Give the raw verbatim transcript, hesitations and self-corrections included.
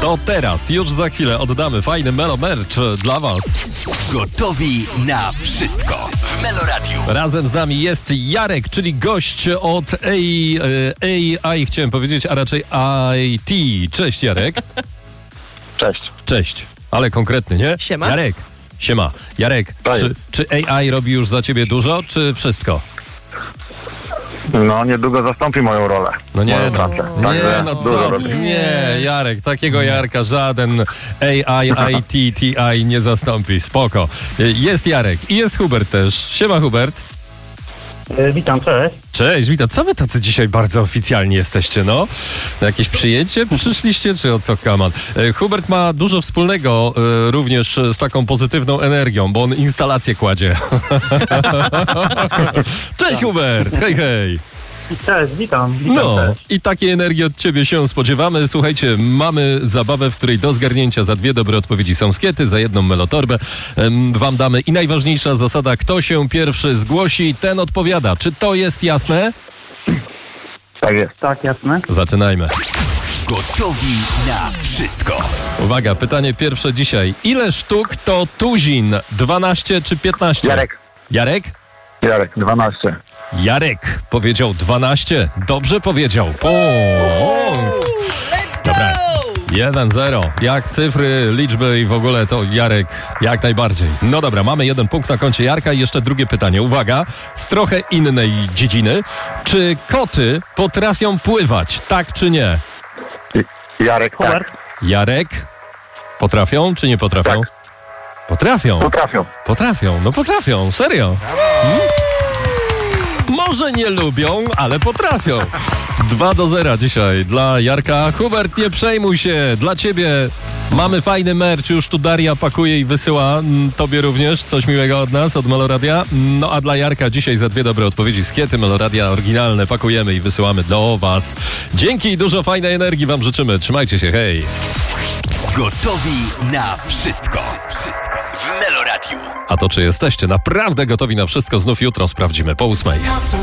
To teraz, już za chwilę oddamy fajny Melo Merch dla was. Gotowi na wszystko w Meloradiu. Razem z nami jest Jarek, czyli gość od A I, chciałem powiedzieć, a raczej I T. Cześć, Jarek. Cześć. Cześć, ale konkretny, nie? Siema. Jarek, siema. Jarek, czy, czy A I robi już za ciebie dużo, czy wszystko? No, niedługo zastąpi moją rolę. No nie, moją no, pracę. nie, Także no dużo co? robi. Nie, Jarek, takiego Jarka żaden A I, I T, T I nie zastąpi. Spoko. Jest Jarek i jest Hubert też. Siema, Hubert. E, Witam, cześć. Cześć, witam. Co wy tacy dzisiaj bardzo oficjalni jesteście, no? Na jakieś przyjęcie przyszliście, czy o co kaman? E, Hubert ma dużo wspólnego e, również z taką pozytywną energią, bo on instalację kładzie. Cześć, Hubert! Hej, hej! Cześć, witam. witam No, też. i takiej energii od ciebie się spodziewamy. Słuchajcie, mamy zabawę, w której do zgarnięcia za dwie dobre odpowiedzi są skiety, za jedną melotorbę em, wam damy. I najważniejsza zasada, kto się pierwszy zgłosi, ten odpowiada. Czy to jest jasne? Tak jest. Tak, jasne. Zaczynajmy. Gotowi na wszystko. Uwaga, pytanie pierwsze dzisiaj. Ile sztuk to tuzin? dwanaście czy piętnaście? Jarek. Jarek? Jarek, dwanaście. Jarek powiedział dwanaście. Dobrze powiedział. Punkt. Dobra. jeden zero. Jak cyfry, liczby i w ogóle to Jarek jak najbardziej. No dobra, mamy jeden punkt na koncie Jarka i jeszcze drugie pytanie. Uwaga, z trochę innej dziedziny. Czy koty potrafią pływać, tak czy nie? Jarek, Hubert? tak. Jarek? Potrafią czy nie potrafią? Tak. Potrafią. Potrafią. Potrafią, no potrafią, serio. Hmm? Może nie lubią, ale potrafią. dwa do zera dzisiaj dla Jarka. Hubert, nie przejmuj się, dla ciebie mamy fajny merch, już tu Daria pakuje i wysyła mm, tobie również coś miłego od nas, od Meloradia. No a dla Jarka dzisiaj za dwie dobre odpowiedzi skiety Meloradia oryginalne pakujemy i wysyłamy do was. Dzięki i dużo fajnej energii wam życzymy. Trzymajcie się, hej. Gotowi na wszystko. Wszystko w Meloradiu. A to czy jesteście naprawdę gotowi na wszystko, znów jutro sprawdzimy po ósmej.